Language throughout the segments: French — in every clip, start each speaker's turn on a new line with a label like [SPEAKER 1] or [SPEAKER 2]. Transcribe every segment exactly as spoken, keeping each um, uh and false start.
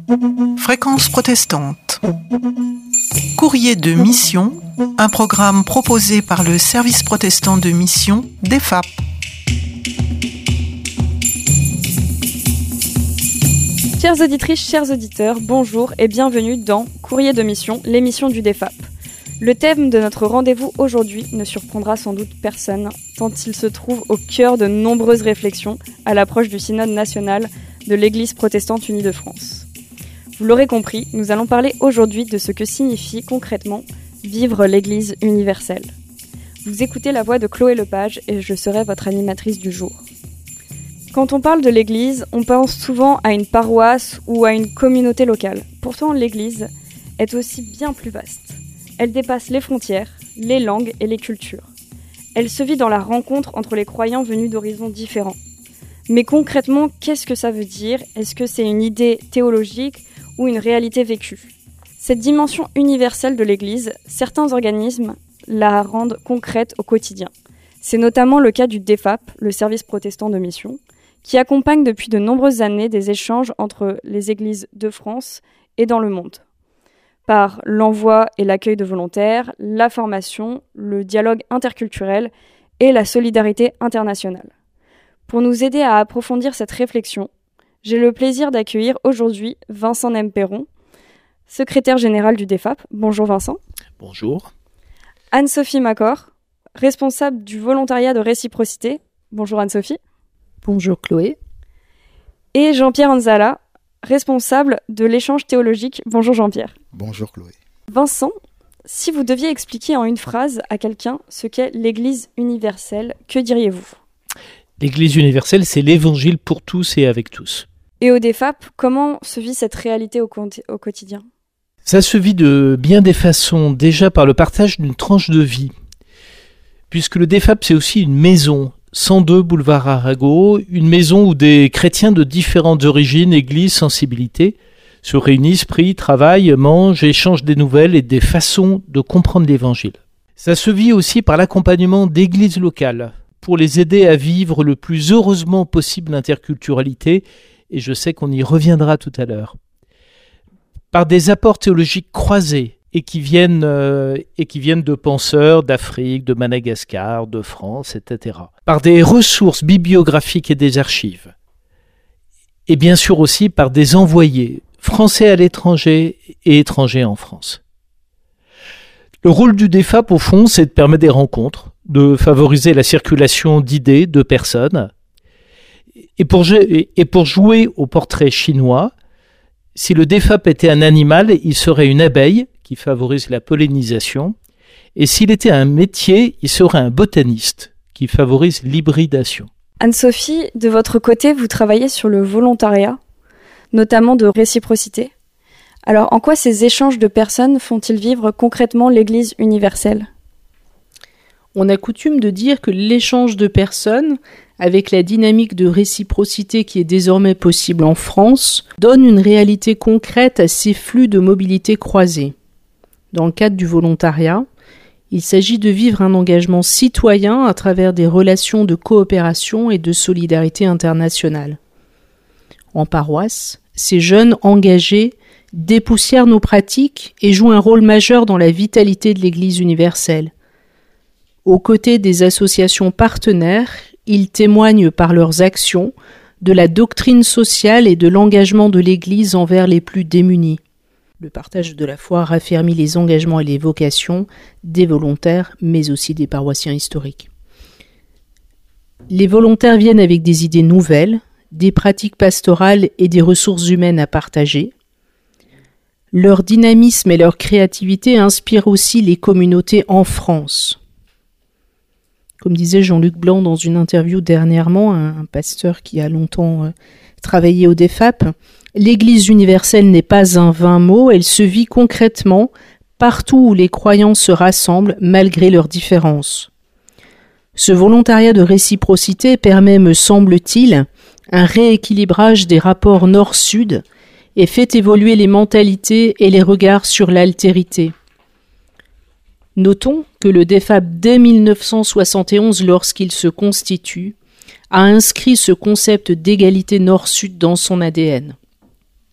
[SPEAKER 1] Fréquence protestante. Courrier de mission, un programme proposé par le service protestant de mission D E F A P.
[SPEAKER 2] Chères auditrices, chers auditeurs, bonjour et bienvenue dans Courrier de mission, l'émission du D E F A P. Le thème de notre rendez-vous aujourd'hui ne surprendra sans doute personne, tant il se trouve au cœur de nombreuses réflexions à l'approche du synode national de l'Église protestante unie de France. Vous l'aurez compris, nous allons parler aujourd'hui de ce que signifie concrètement vivre l'Église universelle. Vous écoutez la voix de Chloé Lepage et je serai votre animatrice du jour. Quand on parle de l'Église, on pense souvent à une paroisse ou à une communauté locale. Pourtant, l'Église est aussi bien plus vaste. Elle dépasse les frontières, les langues et les cultures. Elle se vit dans la rencontre entre les croyants venus d'horizons différents. Mais concrètement, qu'est-ce que ça veut dire ? Est-ce que c'est une idée théologique ou une réalité vécue ? Cette dimension universelle de l'Église, certains organismes la rendent concrète au quotidien. C'est notamment le cas du D E F A P, le service protestant de mission, qui accompagne depuis de nombreuses années des échanges entre les églises de France et dans le monde, par l'envoi et l'accueil de volontaires, la formation, le dialogue interculturel et la solidarité internationale. Pour nous aider à approfondir cette réflexion, j'ai le plaisir d'accueillir aujourd'hui Vincent Nemperon, secrétaire général du D E F A P. Bonjour Vincent.
[SPEAKER 3] Bonjour.
[SPEAKER 2] Anne-Sophie Macor, responsable du volontariat de réciprocité. Bonjour Anne-Sophie.
[SPEAKER 4] Bonjour Chloé.
[SPEAKER 2] Et Jean-Pierre Anzala, responsable de l'échange théologique. Bonjour Jean-Pierre.
[SPEAKER 5] Bonjour Chloé.
[SPEAKER 2] Vincent, si vous deviez expliquer en une phrase à quelqu'un ce qu'est l'Église universelle, que diriez-vous ?
[SPEAKER 3] L'Église universelle, c'est l'évangile pour tous et avec tous.
[SPEAKER 2] Et au D E F A P, comment se vit cette réalité au, co- au quotidien ?
[SPEAKER 3] Ça se vit de bien des façons, déjà par le partage d'une tranche de vie. Puisque le D E F A P, c'est aussi une maison, cent deux boulevard Arago, une maison où des chrétiens de différentes origines, églises, sensibilités, se réunissent, prient, travaillent, mangent, échangent des nouvelles et des façons de comprendre l'Évangile. Ça se vit aussi par l'accompagnement d'églises locales, pour les aider à vivre le plus heureusement possible l'interculturalité, et je sais qu'on y reviendra tout à l'heure. Par des apports théologiques croisés, et qui viennent, euh, et qui viennent de penseurs d'Afrique, de Madagascar, de France, et cetera. Par des ressources bibliographiques et des archives. Et bien sûr aussi par des envoyés, français à l'étranger et étrangers en France. Le rôle du D E F A P, au fond, c'est de permettre des rencontres, de favoriser la circulation d'idées, de personnes. Et pour, et pour jouer au portrait chinois, si le D E F A P était un animal, il serait une abeille qui favorise la pollinisation. Et s'il était un métier, il serait un botaniste qui favorise l'hybridation.
[SPEAKER 2] Anne-Sophie, de votre côté, vous travaillez sur le volontariat, notamment de réciprocité. Alors, en quoi ces échanges de personnes font-ils vivre concrètement l'Église universelle ?
[SPEAKER 4] On a coutume de dire que l'échange de personnes, avec la dynamique de réciprocité qui est désormais possible en France, donne une réalité concrète à ces flux de mobilité croisés. Dans le cadre du volontariat, il s'agit de vivre un engagement citoyen à travers des relations de coopération et de solidarité internationale. En paroisse, ces jeunes engagés dépoussièrent nos pratiques et jouent un rôle majeur dans la vitalité de l'Église universelle. Aux côtés des associations partenaires, ils témoignent par leurs actions de la doctrine sociale et de l'engagement de l'Église envers les plus démunis. Le partage de la foi raffermit les engagements et les vocations des volontaires, mais aussi des paroissiens historiques. Les volontaires viennent avec des idées nouvelles, des pratiques pastorales et des ressources humaines à partager. Leur dynamisme et leur créativité inspirent aussi les communautés en France. Comme disait Jean-Luc Blanc dans une interview dernièrement, un pasteur qui a longtemps euh, travaillé au D E F A P, l'Église universelle n'est pas un vain mot, elle se vit concrètement partout où les croyants se rassemblent malgré leurs différences. Ce volontariat de réciprocité permet, me semble-t-il, un rééquilibrage des rapports nord-sud et fait évoluer les mentalités et les regards sur l'altérité. Notons que le D E F A P, dès mille neuf cent soixante et onze, lorsqu'il se constitue, a inscrit ce concept d'égalité nord-sud dans son A D N.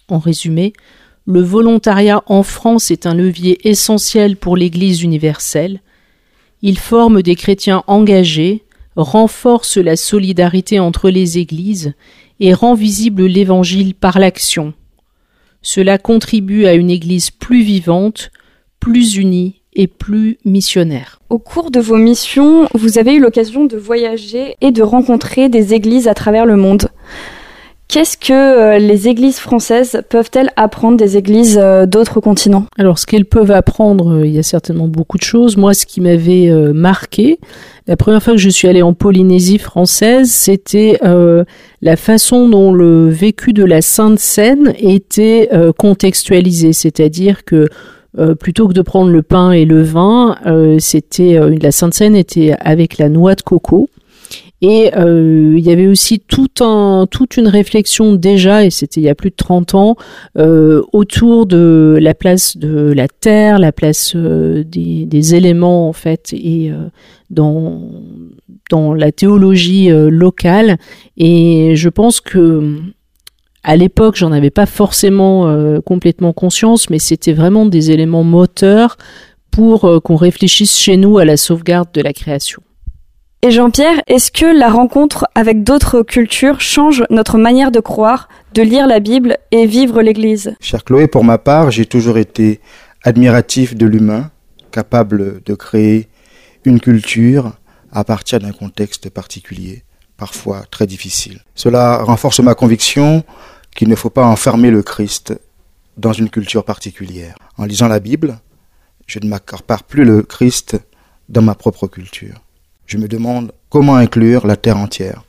[SPEAKER 4] En résumé, le volontariat en France est un levier essentiel pour l'Église universelle. Il forme des chrétiens engagés, renforce la solidarité entre les églises et rend visible l'Évangile par l'action. Cela contribue à une Église plus vivante, plus unie et plus missionnaire.
[SPEAKER 2] Au cours de vos missions, vous avez eu l'occasion de voyager et de rencontrer des églises à travers le monde. Qu'est-ce que les églises françaises peuvent-elles apprendre des églises d'autres continents ?
[SPEAKER 4] Alors, ce qu'elles peuvent apprendre, il y a certainement beaucoup de choses. Moi, ce qui m'avait euh, marqué, la première fois que je suis allée en Polynésie française, c'était euh, la façon dont le vécu de la Sainte Seine était euh, contextualisé. C'est-à-dire que euh, plutôt que de prendre le pain et le vin, euh, c'était euh, la Sainte Seine était avec la noix de coco. Et euh, il y avait aussi tout un, toute une réflexion déjà, et c'était il y a plus de trente ans, euh, autour de la place de la terre, la place euh, des, des éléments en fait, et euh, dans dans la théologie euh, locale. Et je pense que à l'époque, j'en avais pas forcément euh, complètement conscience, mais c'était vraiment des éléments moteurs pour euh, qu'on réfléchisse chez nous à la sauvegarde de la création.
[SPEAKER 2] Et Jean-Pierre, est-ce que la rencontre avec d'autres cultures change notre manière de croire, de lire la Bible et vivre l'Église ?
[SPEAKER 5] Chère Chloé, pour ma part, j'ai toujours été admiratif de l'humain, capable de créer une culture à partir d'un contexte particulier, parfois très difficile. Cela renforce ma conviction qu'il ne faut pas enfermer le Christ dans une culture particulière. En lisant la Bible, je ne m'accapare plus le Christ dans ma propre culture. Je me demande comment inclure la terre entière.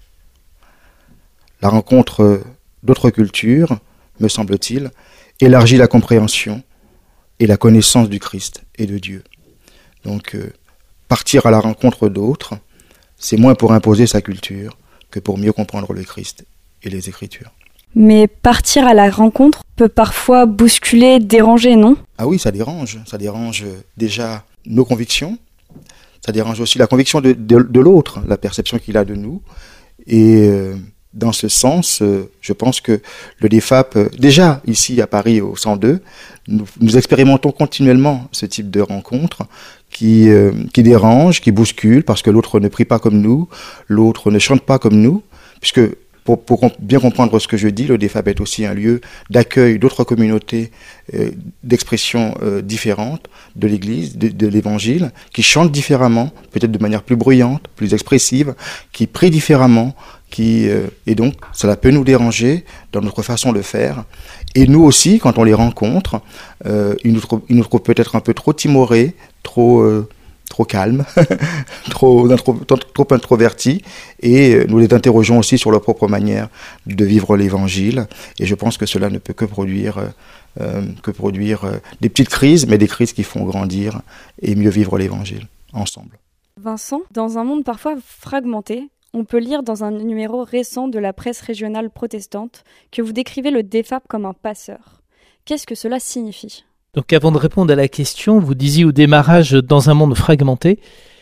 [SPEAKER 5] La rencontre d'autres cultures, me semble-t-il, élargit la compréhension et la connaissance du Christ et de Dieu. Donc, euh, partir à la rencontre d'autres, c'est moins pour imposer sa culture que pour mieux comprendre le Christ et les Écritures.
[SPEAKER 2] Mais partir à la rencontre peut parfois bousculer, déranger, non ?
[SPEAKER 5] Ah oui, ça dérange. Ça dérange déjà nos convictions. Ça dérange aussi la conviction de, de, de l'autre, la perception qu'il a de nous. Et euh, dans ce sens, euh, je pense que le D F A P, euh, déjà ici à Paris au cent deux, nous, nous expérimentons continuellement ce type de rencontre qui, euh, qui dérange, qui bouscule, parce que l'autre ne prie pas comme nous, l'autre ne chante pas comme nous, puisque Pour, pour bien comprendre ce que je dis, le D F A P est aussi un lieu d'accueil d'autres communautés euh, d'expression euh, différentes de l'Église, de, de l'Évangile, qui chantent différemment, peut-être de manière plus bruyante, plus expressive, qui prient différemment, qui euh, et donc cela peut nous déranger dans notre façon de faire. Et nous aussi, quand on les rencontre, euh, ils nous trouvent, ils nous trouvent peut-être un peu trop timorés, trop euh, trop calme, trop, trop, trop introverti, et nous les interrogeons aussi sur leur propre manière de vivre l'Évangile. Et je pense que cela ne peut que produire, euh, que produire euh, des petites crises, mais des crises qui font grandir et mieux vivre l'Évangile ensemble.
[SPEAKER 2] Vincent, dans un monde parfois fragmenté, on peut lire dans un numéro récent de la presse régionale protestante que vous décrivez le D F A P comme un passeur. Qu'est-ce que cela signifie ?
[SPEAKER 3] Donc avant de répondre à la question, vous disiez au démarrage dans un monde fragmenté,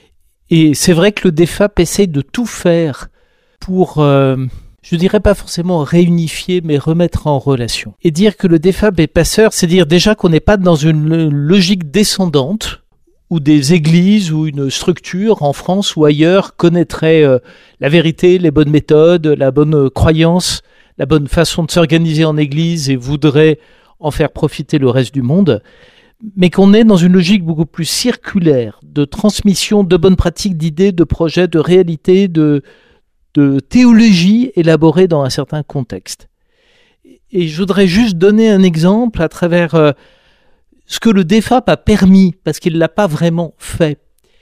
[SPEAKER 3] et c'est vrai que le D F A P essaye de tout faire pour, euh, je dirais pas forcément réunifier, mais remettre en relation. Et dire que le D F A P est passeur, c'est dire déjà qu'on n'est pas dans une logique descendante, où des églises ou une structure en France ou ailleurs connaîtraient euh, la vérité, les bonnes méthodes, la bonne croyance, la bonne façon de s'organiser en église et voudraient en faire profiter le reste du monde, mais qu'on est dans une logique beaucoup plus circulaire, de transmission de bonnes pratiques, d'idées, de projets, de réalités, de, de théologie élaborée dans un certain contexte. Et je voudrais juste donner un exemple à travers euh, ce que le D F A P a permis, parce qu'il ne l'a pas vraiment fait,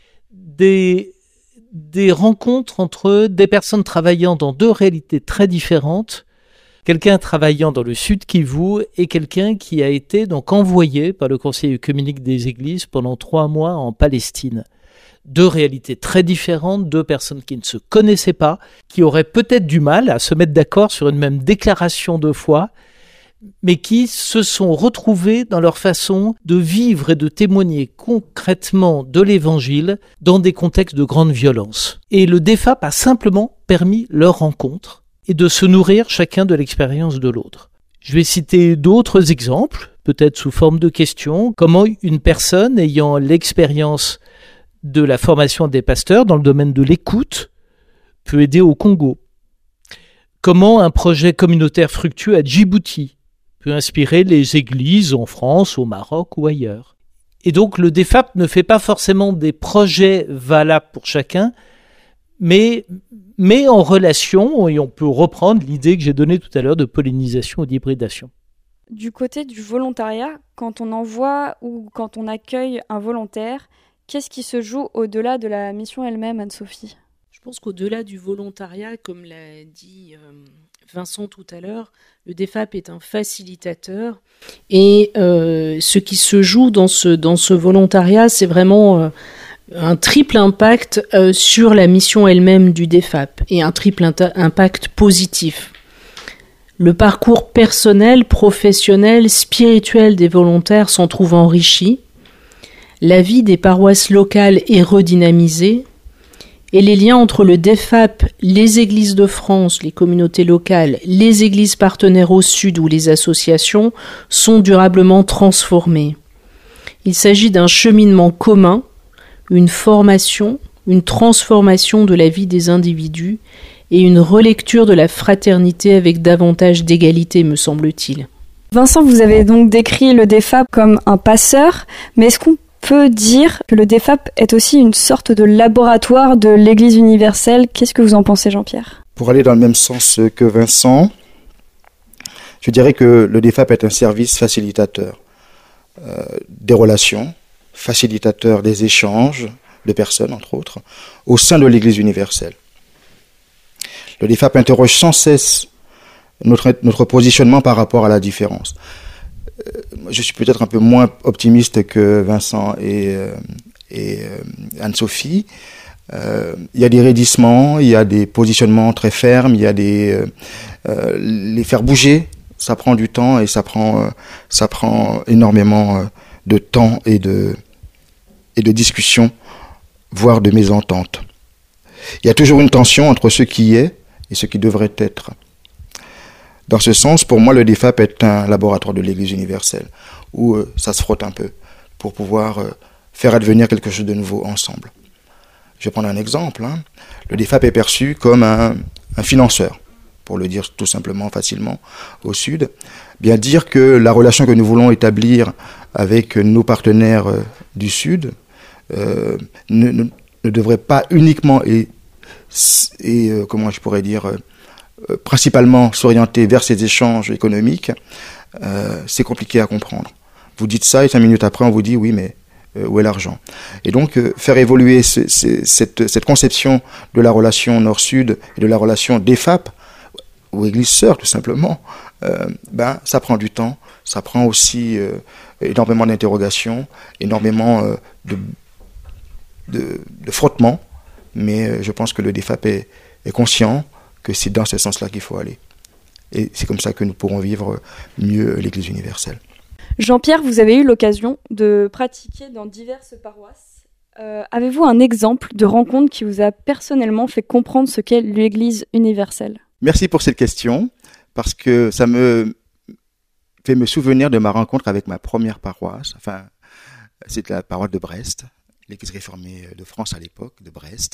[SPEAKER 3] des, des rencontres entre des personnes travaillant dans deux réalités très différentes, quelqu'un travaillant dans le sud Kivu et quelqu'un qui a été donc envoyé par le Conseil œcuménique des Églises pendant trois mois en Palestine. Deux réalités très différentes, deux personnes qui ne se connaissaient pas, qui auraient peut-être du mal à se mettre d'accord sur une même déclaration de foi, mais qui se sont retrouvées dans leur façon de vivre et de témoigner concrètement de l'Évangile dans des contextes de grande violence. Et le D F A P a simplement permis leur rencontre et de se nourrir chacun de l'expérience de l'autre. Je vais citer d'autres exemples, peut-être sous forme de questions. Comment une personne ayant l'expérience de la formation des pasteurs dans le domaine de l'écoute peut aider au Congo? Comment un projet communautaire fructueux à Djibouti peut inspirer les églises en France, au Maroc ou ailleurs? Et donc le D F A P ne fait pas forcément des projets valables pour chacun, mais, mais en relation, et on peut reprendre l'idée que j'ai donnée tout à l'heure de pollinisation ou d'hybridation.
[SPEAKER 2] Du côté du volontariat, quand on envoie ou quand on accueille un volontaire, qu'est-ce qui se joue au-delà de la mission elle-même, Anne-Sophie ?
[SPEAKER 4] Je pense qu'au-delà du volontariat, comme l'a dit euh, Vincent tout à l'heure, le D F A P est un facilitateur. Et euh, ce qui se joue dans ce, dans ce volontariat, c'est vraiment euh, un triple impact euh, sur la mission elle-même du D F A P, et un triple inta- impact positif. Le parcours personnel, professionnel, spirituel des volontaires s'en trouve enrichi. La vie des paroisses locales est redynamisée. Et les liens entre le D F A P, les églises de France, les communautés locales, les églises partenaires au sud ou les associations sont durablement transformés. Il s'agit d'un cheminement commun, une formation, une transformation de la vie des individus et une relecture de la fraternité avec davantage d'égalité, me semble-t-il.
[SPEAKER 2] Vincent, vous avez donc décrit le D F A P comme un passeur, mais est-ce qu'on peut dire que le D F A P est aussi une sorte de laboratoire de l'Église universelle? Qu'est-ce que vous en pensez, Jean-Pierre?
[SPEAKER 5] Pour aller dans le même sens que Vincent, je dirais que le D F A P est un service facilitateur euh, des relations, facilitateur des échanges de personnes, entre autres, au sein de l'Église universelle. Le D F A P interroge sans cesse notre, notre positionnement par rapport à la différence. Je suis peut-être un peu moins optimiste que Vincent et, euh, et euh, Anne-Sophie. Euh, il y a des raidissements, il y a des positionnements très fermes, il y a des... Euh, euh, les faire bouger, ça prend du temps et ça prend, euh, ça prend énormément euh, de temps et de, et de discussion, voire de mésentente. Il y a toujours une tension entre ce qui est et ce qui devrait être. Dans ce sens, pour moi, le D F A P est un laboratoire de l'Église universelle, où euh, ça se frotte un peu, pour pouvoir euh, faire advenir quelque chose de nouveau ensemble. Je vais prendre un exemple. Hein. Le D F A P est perçu comme un, un financeur, pour le dire tout simplement, facilement, au Sud. Bien dire que la relation que nous voulons établir avec nos partenaires euh, du Sud euh, ne, ne, ne devrait pas uniquement et, et euh, comment je pourrais dire... Euh, principalement s'orienter vers ces échanges économiques, euh, c'est compliqué à comprendre. Vous dites ça et cinq minutes après, on vous dit oui, mais euh, où est l'argent? Et donc, euh, faire évoluer ce, ce, cette, cette conception de la relation nord-sud et de la relation D F A P, ou Église-sœur tout simplement, euh, ben, ça prend du temps, ça prend aussi euh, énormément d'interrogations, énormément euh, de, de, de frottements, mais euh, je pense que le D F A P est, est conscient que c'est dans ce sens-là qu'il faut aller. Et c'est comme ça que nous pourrons vivre mieux l'Église universelle.
[SPEAKER 2] Jean-Pierre, vous avez eu l'occasion de pratiquer dans diverses paroisses. Euh, avez-vous un exemple de rencontre qui vous a personnellement fait comprendre ce qu'est l'Église universelle?
[SPEAKER 5] Merci pour cette question, parce que ça me fait me souvenir de ma rencontre avec ma première paroisse. Enfin, c'était la paroisse de Brest, l'Église réformée de France à l'époque, de Brest.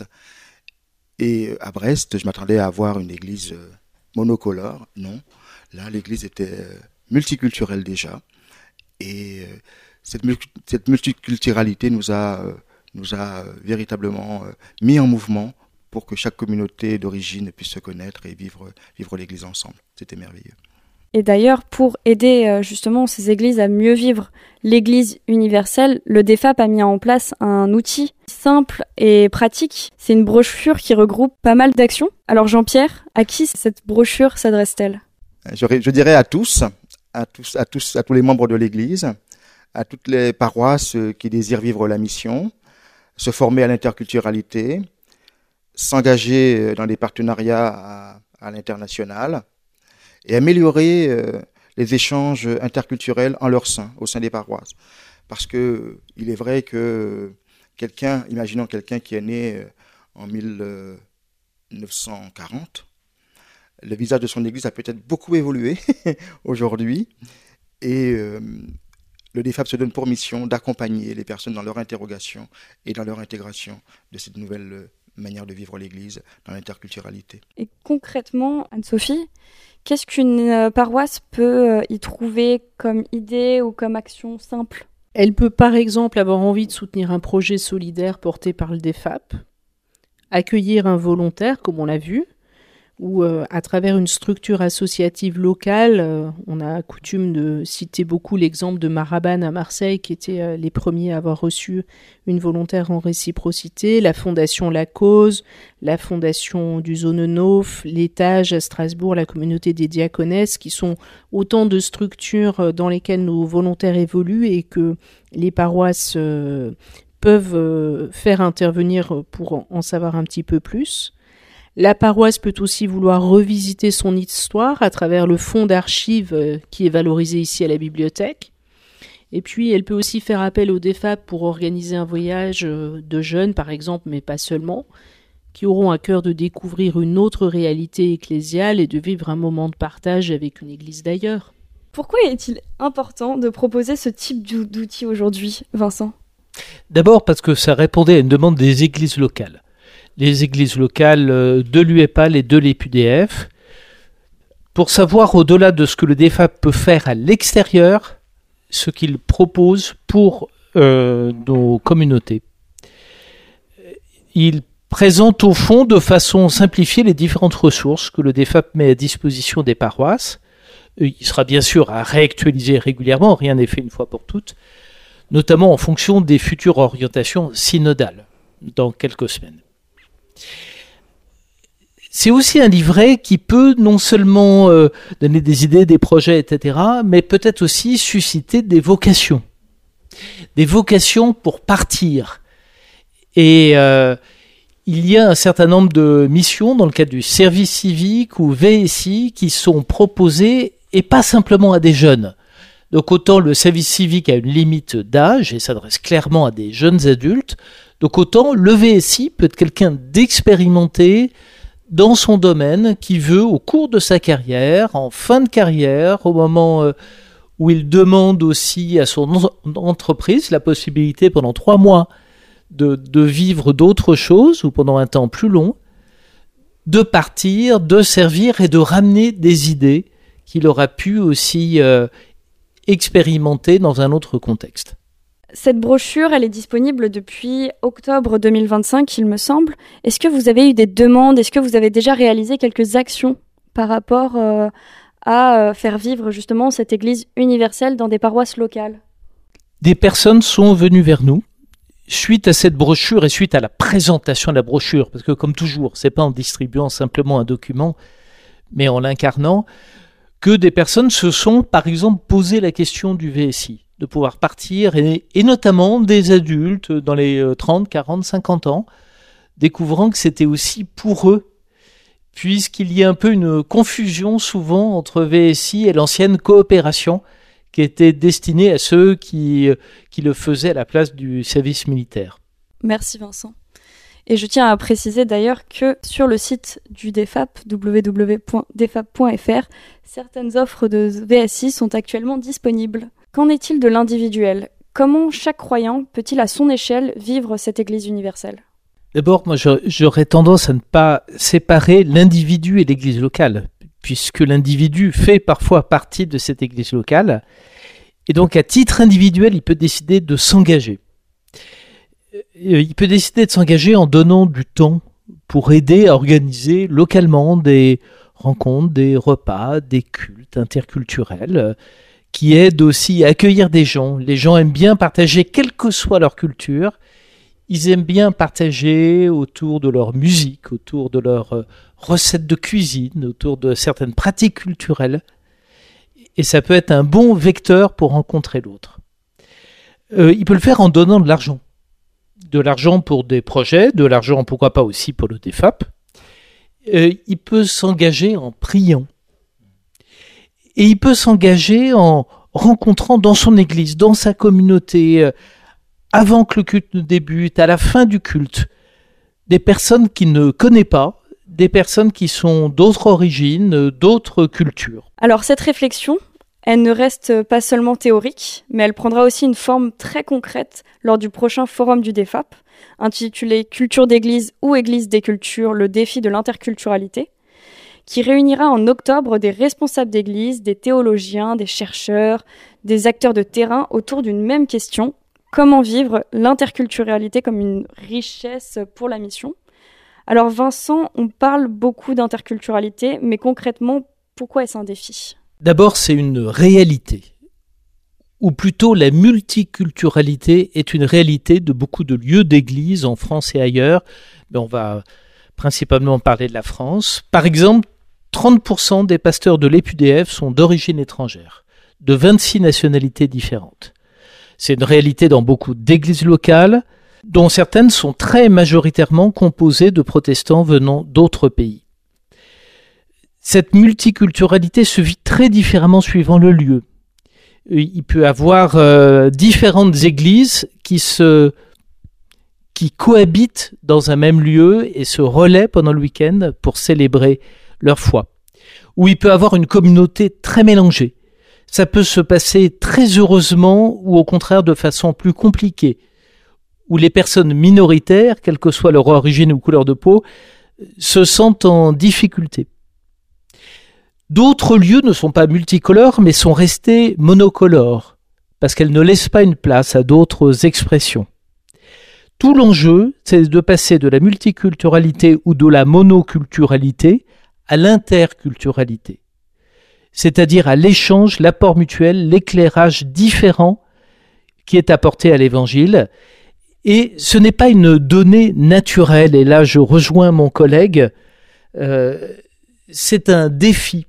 [SPEAKER 5] Et à Brest, je m'attendais à avoir une église monocolore. Non, là, l'église était multiculturelle déjà. Et cette, cette multiculturalité nous a, nous a véritablement mis en mouvement pour que chaque communauté d'origine puisse se connaître et vivre, vivre l'église ensemble. C'était merveilleux.
[SPEAKER 2] Et d'ailleurs, pour aider justement ces églises à mieux vivre l'Église universelle, le D F A P a mis en place un outil simple et pratique. C'est une brochure qui regroupe pas mal d'actions. Alors Jean-Pierre, à qui cette brochure s'adresse-t-elle? je,
[SPEAKER 5] je dirais à tous, à tous, à tous, à tous les membres de l'Église, à toutes les paroisses qui désirent vivre la mission, se former à l'interculturalité, s'engager dans des partenariats à, à l'international, et améliorer euh, les échanges interculturels en leur sein, au sein des paroisses. Parce que il est vrai que quelqu'un, imaginons quelqu'un qui est né en mille neuf cent quarante, le visage de son église a peut-être beaucoup évolué aujourd'hui. Et euh, le D F A P se donne pour mission d'accompagner les personnes dans leur interrogation et dans leur intégration de cette nouvelle euh, manière de vivre l'église dans l'interculturalité.
[SPEAKER 2] Et concrètement, Anne-Sophie, qu'est-ce qu'une paroisse peut y trouver comme idée ou comme action simple ?
[SPEAKER 4] Elle peut par exemple avoir envie de soutenir un projet solidaire porté par le D F A P, accueillir un volontaire, comme on l'a vu, ou euh, à travers une structure associative locale. Euh, on a coutume de citer beaucoup l'exemple de Maraban à Marseille, qui étaient euh, les premiers à avoir reçu une volontaire en réciprocité, la Fondation La Cause, la Fondation du Zone Neuf, l'Étage à Strasbourg, la Communauté des Diaconesses, qui sont autant de structures dans lesquelles nos volontaires évoluent et que les paroisses euh, peuvent euh, faire intervenir pour en savoir un petit peu plus. La paroisse peut aussi vouloir revisiter son histoire à travers le fonds d'archives qui est valorisé ici à la bibliothèque. Et puis, elle peut aussi faire appel au D F A P pour organiser un voyage de jeunes, par exemple, mais pas seulement, qui auront à cœur de découvrir une autre réalité ecclésiale et de vivre un moment de partage avec une église d'ailleurs.
[SPEAKER 2] Pourquoi est-il important de proposer ce type d'outil aujourd'hui, Vincent ?
[SPEAKER 3] D'abord parce que ça répondait à une demande des églises locales. Les églises locales de l'U E P A L et de l'E P U D F, pour savoir au-delà de ce que le D F A P peut faire à l'extérieur, ce qu'il propose pour euh, nos communautés. Il présente au fond de façon simplifiée les différentes ressources que le D F A P met à disposition des paroisses. Il sera bien sûr à réactualiser régulièrement, rien n'est fait une fois pour toutes, notamment en fonction des futures orientations synodales dans quelques semaines. C'est aussi un livret qui peut non seulement euh, donner des idées, des projets, et cetera, mais peut-être aussi susciter des vocations. Des vocations pour partir. Et euh, il y a un certain nombre de missions dans le cadre du service civique ou V S I qui sont proposées, et pas simplement à des jeunes. Donc autant le service civique a une limite d'âge et s'adresse clairement à des jeunes adultes, donc autant le V S I peut être quelqu'un d'expérimenté dans son domaine qui veut, au cours de sa carrière, en fin de carrière, au moment où il demande aussi à son entreprise la possibilité pendant trois mois de, de vivre d'autres choses ou pendant un temps plus long, de partir, de servir et de ramener des idées qu'il aura pu aussi euh, expérimenter dans un autre contexte.
[SPEAKER 2] Cette brochure, elle est disponible depuis octobre deux mille vingt-cinq, il me semble. Est-ce que vous avez eu des demandes ? Est-ce que vous avez déjà réalisé quelques actions par rapport euh, à euh, faire vivre justement cette Église universelle dans des paroisses locales ?
[SPEAKER 3] Des personnes sont venues vers nous suite à cette brochure et suite à la présentation de la brochure, parce que comme toujours, c'est pas en distribuant simplement un document, mais en l'incarnant, que des personnes se sont par exemple posé la question du V S I. De pouvoir partir, et, et notamment des adultes dans les trente, quarante, cinquante ans, découvrant que c'était aussi pour eux, puisqu'il y a un peu une confusion souvent entre V S I et l'ancienne coopération qui était destinée à ceux qui, qui le faisaient à la place du service militaire.
[SPEAKER 2] Merci Vincent. Et je tiens à préciser d'ailleurs que sur le site du D F A P, w w w point d f a p point f r, certaines offres de V S I sont actuellement disponibles. Qu'en est-il de l'individuel ? Comment chaque croyant peut-il à son échelle vivre cette Église universelle ?
[SPEAKER 3] D'abord, moi j'aurais tendance à ne pas séparer l'individu et l'Église locale, puisque l'individu fait parfois partie de cette Église locale, et donc à titre individuel, il peut décider de s'engager. Il peut décider de s'engager en donnant du temps pour aider à organiser localement des rencontres, des repas, des cultes interculturels, qui aident aussi à accueillir des gens. Les gens aiment bien partager, quelle que soit leur culture. Ils aiment bien partager autour de leur musique, autour de leurs recettes de cuisine, autour de certaines pratiques culturelles. Et ça peut être un bon vecteur pour rencontrer l'autre. Euh, il peut le faire en donnant de l'argent. De l'argent pour des projets, de l'argent pourquoi pas aussi pour le D F A P. Euh, il peut s'engager en priant. Et il peut s'engager en rencontrant dans son église, dans sa communauté, euh, avant que le culte ne débute, à la fin du culte, des personnes qu'il ne connaît pas, des personnes qui sont d'autres origines, d'autres cultures.
[SPEAKER 2] Alors cette réflexion, elle ne reste pas seulement théorique, mais elle prendra aussi une forme très concrète lors du prochain forum du D F A P, intitulé « Culture d'église ou Église des cultures, le défi de l'interculturalité », qui réunira en octobre des responsables d'église, des théologiens, des chercheurs, des acteurs de terrain autour d'une même question: comment vivre l'interculturalité comme une richesse pour la mission? Alors Vincent, on parle beaucoup d'interculturalité, mais concrètement, pourquoi est-ce un défi?
[SPEAKER 3] D'abord, c'est une réalité, ou plutôt la multiculturalité est une réalité de beaucoup de lieux d'église en France et ailleurs. Mais on va principalement parler de la France. Par exemple, trente pour cent des pasteurs de l'E P U D F sont d'origine étrangère, de vingt-six nationalités différentes. C'est une réalité dans beaucoup d'églises locales, dont certaines sont très majoritairement composées de protestants venant d'autres pays. Cette multiculturalité se vit très différemment suivant le lieu. Il peut y avoir euh, différentes églises qui, se, qui cohabitent dans un même lieu et se relaient pendant le week-end pour célébrer leur foi. Ou il peut y avoir une communauté très mélangée. Ça peut se passer très heureusement ou au contraire de façon plus compliquée, où les personnes minoritaires, quelle que soit leur origine ou couleur de peau, se sentent en difficulté. D'autres lieux ne sont pas multicolores, mais sont restés monocolores, parce qu'elles ne laissent pas une place à d'autres expressions. Tout l'enjeu, c'est de passer de la multiculturalité ou de la monoculturalité à l'interculturalité, c'est-à-dire à l'échange, l'apport mutuel, l'éclairage différent qui est apporté à l'Évangile. Et ce n'est pas une donnée naturelle, et là je rejoins mon collègue, euh, c'est un défi.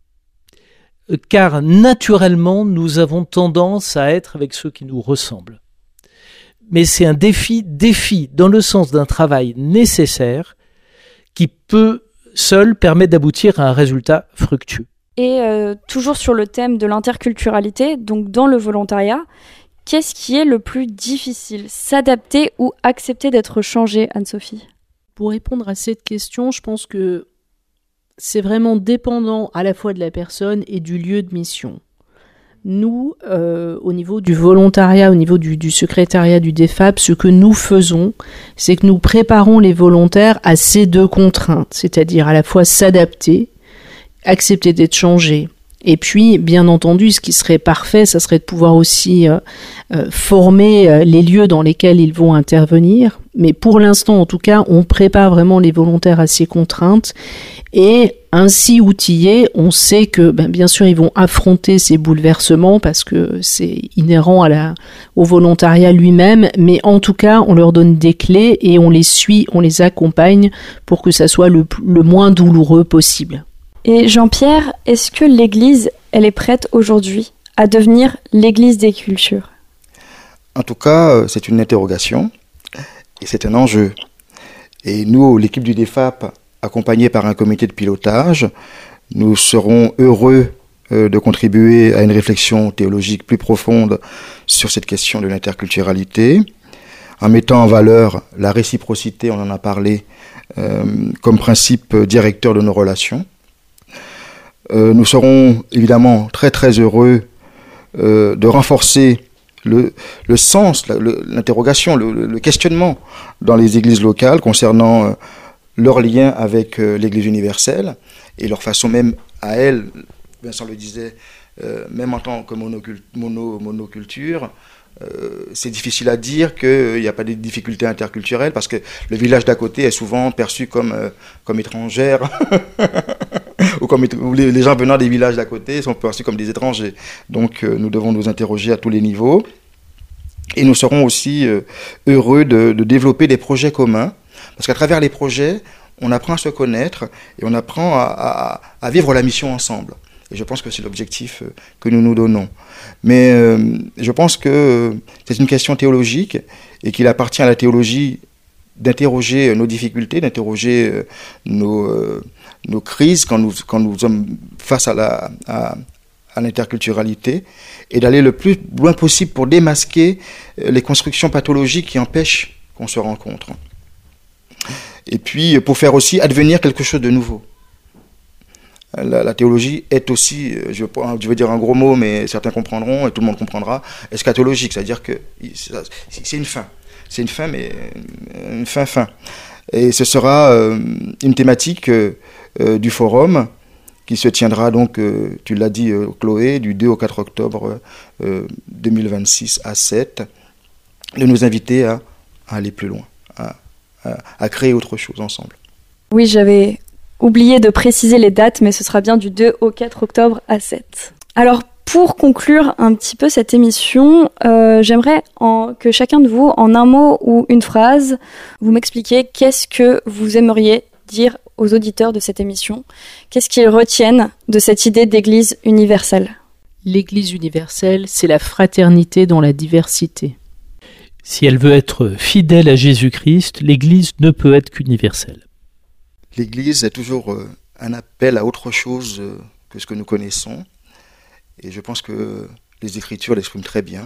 [SPEAKER 3] Car naturellement, nous avons tendance à être avec ceux qui nous ressemblent. Mais c'est un défi, défi dans le sens d'un travail nécessaire qui peut seul permettre d'aboutir à un résultat fructueux.
[SPEAKER 2] Et euh, toujours sur le thème de l'interculturalité, donc dans le volontariat, qu'est-ce qui est le plus difficile? S'adapter ou accepter d'être changé, Anne-Sophie?
[SPEAKER 4] Pour répondre à cette question, je pense que c'est vraiment dépendant à la fois de la personne et du lieu de mission. Nous, euh, au niveau du volontariat, au niveau du, du secrétariat du D F A P, ce que nous faisons, c'est que nous préparons les volontaires à ces deux contraintes, c'est-à-dire à la fois s'adapter, accepter d'être changé. Et puis, bien entendu, ce qui serait parfait, ça serait de pouvoir aussi euh, euh, former euh, les lieux dans lesquels ils vont intervenir. Mais pour l'instant, en tout cas, on prépare vraiment les volontaires à ces contraintes. Et ainsi outillés, on sait que, ben, bien sûr, ils vont affronter ces bouleversements parce que c'est inhérent à la, au volontariat lui-même. Mais en tout cas, on leur donne des clés et on les suit, on les accompagne pour que ça soit le, le moins douloureux possible.
[SPEAKER 2] Et Jean-Pierre, est-ce que l'Église, elle est prête aujourd'hui à devenir l'Église des cultures?
[SPEAKER 5] En tout cas, c'est une interrogation et c'est un enjeu. Et nous, l'équipe du D F A P, accompagnée par un comité de pilotage, nous serons heureux de contribuer à une réflexion théologique plus profonde sur cette question de l'interculturalité, en mettant en valeur la réciprocité, on en a parlé, euh, comme principe directeur de nos relations. Euh, nous serons évidemment très très heureux euh, de renforcer le, le sens, la, le, l'interrogation, le, le questionnement dans les églises locales concernant euh, leur lien avec euh, l'Église universelle et leur façon même à elles, Vincent le disait, euh, même en tant que monocul- mono, monoculture, euh, c'est difficile à dire qu'il n'y a pas de difficultés interculturelles parce que le village d'à côté est souvent perçu comme, euh, comme étrangère ou comme ou les, les gens venant des villages d'à côté sont perçus comme des étrangers. Donc euh, nous devons nous interroger à tous les niveaux et nous serons aussi euh, heureux de, de développer des projets communs parce qu'à travers les projets, on apprend à se connaître et on apprend à, à, à vivre la mission ensemble. Et je pense que c'est l'objectif que nous nous donnons. Mais euh, je pense que c'est une question théologique et qu'il appartient à la théologie d'interroger nos difficultés, d'interroger euh, nos, euh, nos crises quand nous, quand nous sommes face à, la, à, à l'interculturalité et d'aller le plus loin possible pour démasquer les constructions pathologiques qui empêchent qu'on se rencontre. Et puis pour faire aussi advenir quelque chose de nouveau. La, la théologie est aussi, je, je veux dire un gros mot, mais certains comprendront et tout le monde comprendra, eschatologique, c'est-à-dire que c'est une fin. C'est une fin, mais une fin fin. Et ce sera euh, une thématique euh, du forum qui se tiendra donc, euh, tu l'as dit euh, Chloé, du deux au quatre octobre euh, deux mille vingt-six à sept, de nous inviter à, à aller plus loin, à, à, à créer autre chose ensemble.
[SPEAKER 2] Oui, j'avais oublié de préciser les dates, mais ce sera bien du deux au quatre octobre à sept. Alors, pour conclure un petit peu cette émission, euh, j'aimerais en, que chacun de vous, en un mot ou une phrase, vous m'expliquiez qu'est-ce que vous aimeriez dire aux auditeurs de cette émission. Qu'est-ce qu'ils retiennent de cette idée d'église universelle ?
[SPEAKER 4] L'église universelle, c'est la fraternité dans la diversité.
[SPEAKER 3] Si elle veut être fidèle à Jésus-Christ, l'église ne peut être qu'universelle.
[SPEAKER 5] L'église est toujours euh, un appel à autre chose euh, que ce que nous connaissons. Et je pense que les Écritures l'expriment très bien.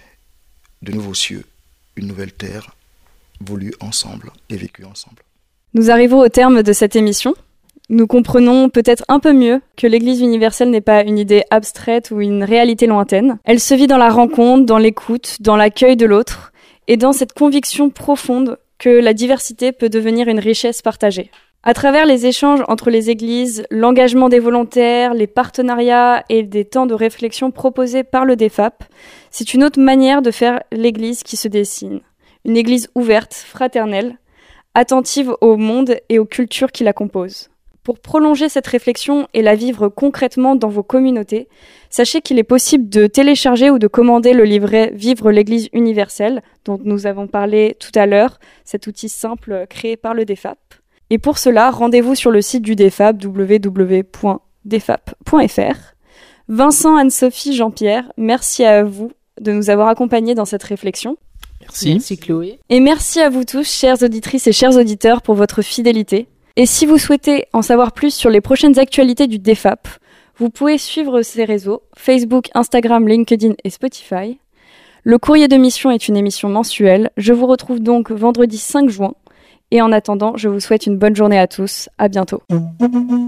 [SPEAKER 5] De nouveaux cieux, une nouvelle terre, voulue ensemble et vécue ensemble.
[SPEAKER 2] Nous arrivons au terme de cette émission. Nous comprenons peut-être un peu mieux que l'Église universelle n'est pas une idée abstraite ou une réalité lointaine. Elle se vit dans la rencontre, dans l'écoute, dans l'accueil de l'autre et dans cette conviction profonde que la diversité peut devenir une richesse partagée. À travers les échanges entre les églises, l'engagement des volontaires, les partenariats et des temps de réflexion proposés par le D F A P, c'est une autre manière de faire l'église qui se dessine. Une église ouverte, fraternelle, attentive au monde et aux cultures qui la composent. Pour prolonger cette réflexion et la vivre concrètement dans vos communautés, sachez qu'il est possible de télécharger ou de commander le livret « Vivre l'Église universelle » dont nous avons parlé tout à l'heure, cet outil simple créé par le D F A P. Et pour cela, rendez-vous sur le site du D F A P, w w w point d f a p point f r. Vincent, Anne-Sophie, Jean-Pierre, merci à vous de nous avoir accompagnés dans cette réflexion.
[SPEAKER 3] Merci.
[SPEAKER 4] Merci Chloé.
[SPEAKER 2] Et merci à vous tous, chères auditrices et chers auditeurs, pour votre fidélité. Et si vous souhaitez en savoir plus sur les prochaines actualités du D F A P, vous pouvez suivre ces réseaux, Facebook, Instagram, LinkedIn et Spotify. Le courrier de mission est une émission mensuelle. Je vous retrouve donc vendredi cinq juin. Et en attendant, je vous souhaite une bonne journée à tous. À bientôt.